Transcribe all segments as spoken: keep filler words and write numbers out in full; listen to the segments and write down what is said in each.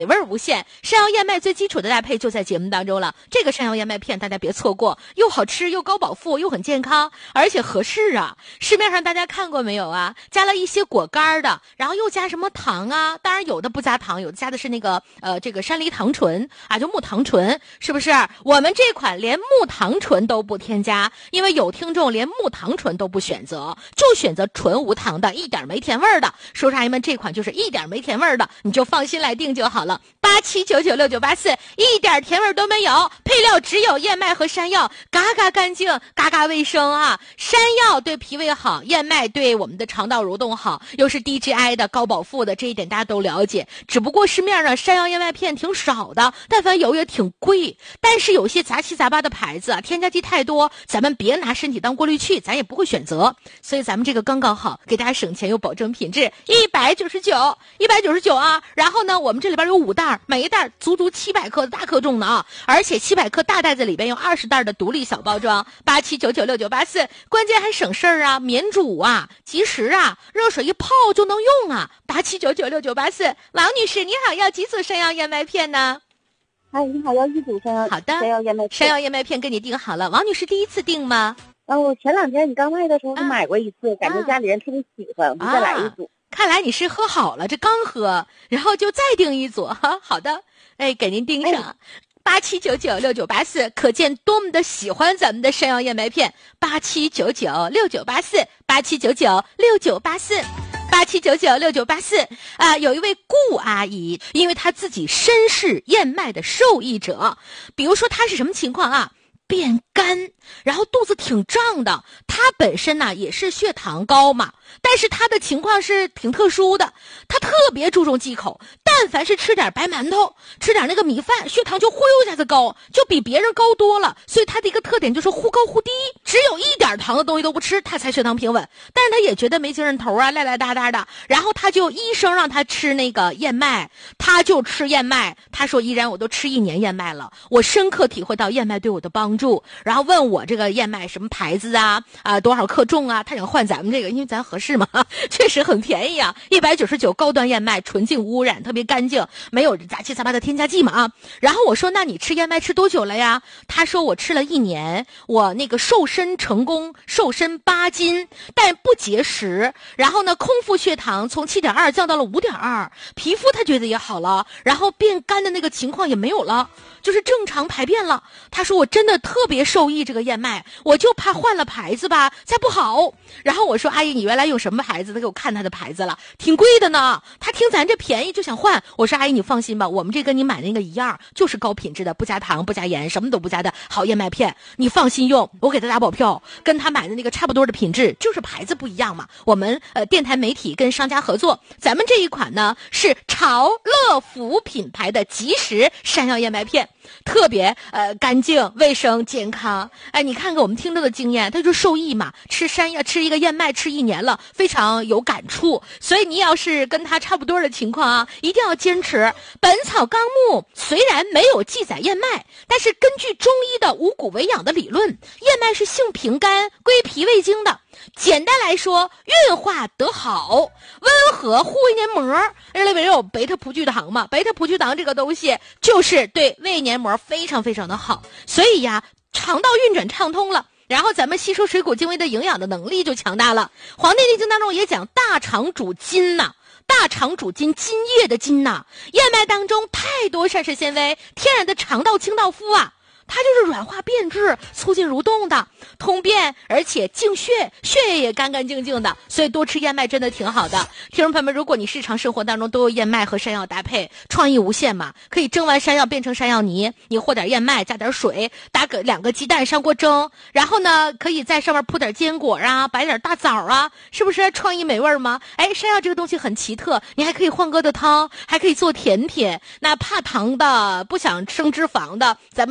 味无限。山药燕麦最基础的搭配就在节目当中了，这个山药燕麦片大家别错过，又好吃又高饱腹又很健康，而且合适啊。市面上大家看过没有啊？加了一些果干的，然后又加什么糖啊？当然有的不加糖，有的加的是那个呃这个山梨糖醇啊，就木糖醇，是不是？我们这款连木糖醇都不添加，因为有听众连木糖醇都不选择，就选择纯无糖的，一点没甜味的。叔叔阿姨们，这款就是一点没甜味的，你就放心来订就好了。八七九九六九八四，一点甜味都没有，配料只有燕麦和山药，嘎嘎干净，嘎嘎卫生啊！山药对脾胃好，燕麦对我们的肠道蠕动好，又是低 G I 的高饱腹的，这一点大家都了解。只不过市面上山药燕麦片挺少的，但凡有也挺贵。但是有些杂七杂八的牌子啊，添加剂太多，咱们别拿身体当过滤器，咱也不会选择。所以咱们这个刚刚好，给大家省钱又保证品质，一百九十九，一百九十九啊！然后呢，我们这里边有五袋，每一袋足足七百克的大克重呢啊！而且七百克大袋子里边有二十袋的独立小包装，八七九九六九八四，关键还省事儿啊，免煮啊，及时啊，热水一泡就能用啊！八七九九六九八四，王女士你好，要几组山药燕麦片呢？ 哎，你好，要一组山药。 好的， 山药燕麦片。 山药燕麦片给你订好了。王女士第一次订吗？ 哦，我前两天你刚卖的时候啊买过一次，感觉家里人特别喜欢，我就再来一组。 看来你是喝好了，这刚喝，然后就再订一组哈。好的，哎，给您订上。八七九九六九八四，可见多么的喜欢咱们的山药燕麦片。八七九九六九八四，八七九九六九八四。八七九九六九八四啊，有一位顾阿姨，因为她自己身是燕麦的受益者，比如说她是什么情况啊？变干，然后肚子挺胀的。她本身呢也是血糖高嘛，但是她的情况是挺特殊的，她特别注重忌口，但凡是吃点白馒头，吃点那个米饭，血糖就忽悠一下子高，就比别人高多了。所以她的一个特点就是忽高忽低，只有一点糖的东西都不吃，她才血糖平稳。但是她也觉得没精神头啊，赖赖哒哒的，然后她就医生让她吃那个燕麦，她就吃燕麦。她说依然我都吃一年燕麦了，我深刻体会到燕麦对我的帮助。然后问我这个燕麦什么牌子啊啊多少克重啊？她想换咱们这个，因为咱合适嘛，确实很便宜啊，一百九十九高端燕麦，纯净无污染，特别干净，没有杂七杂八的添加剂嘛啊。然后我说那你吃燕麦吃多久了呀？她说我吃了一年，我那个瘦身成功，瘦身八斤，但不节食，然后呢空腹血糖从 七点二 降到了 五点二， 皮肤她觉得也好了，然后变干的那个情况也没有了，就是正常排便了。她说我真的特别受益这个燕麦，我就怕换了牌子吧再不好。然后我说阿姨你原来用什么牌子？她给我看她的牌子了，挺贵的呢，她听咱这便宜就想换。我说阿姨你放心吧，我们这跟你买的那个一样，就是高品质的，不加糖不加盐，什么都不加的好燕麦片，你放心用，我给她打保票，跟她买的那个差不多的品质，就是牌子不一样嘛。我们呃电台媒体跟商家合作，咱们这一款呢是潮乐福品牌的即食山药燕麦片，特别呃干净卫生健康。哎，你看看我们听到的经验，他就受益嘛，吃山药吃一个燕麦吃一年了，非常有感触。所以你要是跟他差不多的情况啊，一定要坚持。本草纲目虽然没有记载燕麦，但是根据中医的五谷为养的理论，燕麦是性平肝归脾胃经的。简单来说，运化得好，温和护胃黏膜。这里面有贝塔葡聚糖嘛，贝塔葡聚糖这个东西就是对胃黏膜非常非常的好，所以呀肠道运转畅通了，然后咱们吸收水谷精微的营养的能力就强大了。黄帝内经当中也讲大肠主筋呐、啊大肠主筋，津液的津呐、啊，燕麦当中太多膳食纤维，天然的肠道清道夫啊，它就是软化变质，促进蠕动的，通便，而且净血，血液也干干净净的，所以多吃燕麦真的挺好的。听众朋友们，如果你日常生活当中都有燕麦和山药搭配，创意无限嘛，可以蒸完山药变成山药泥，你和点燕麦加点水，打个两个鸡蛋上锅蒸，然后呢可以在上面铺点坚果啊，摆点大枣啊，是不是创意美味吗？哎，山药这个东西很奇特，你还可以换疙瘩汤，还可以做甜品，那怕糖的不想升脂肪的，咱们就不搁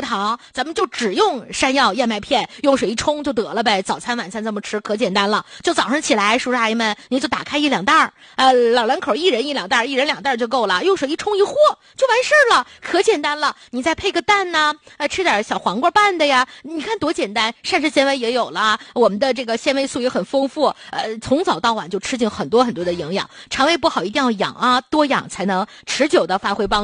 糖，咱们就只用山药燕麦片，用水一冲就得了呗。早餐晚餐这么吃可简单了，就早上起来，叔叔阿姨们，你就打开一两袋儿，呃，老两口一人一两袋，一人两袋就够了，用水一冲一和就完事儿了，可简单了。你再配个蛋呐、呃，吃点小黄瓜拌的呀，你看多简单，膳食纤维也有了，我们的这个纤维素也很丰富，呃，从早到晚就吃进很多很多的营养。肠胃不好一定要养啊，多养才能持久的发挥帮助。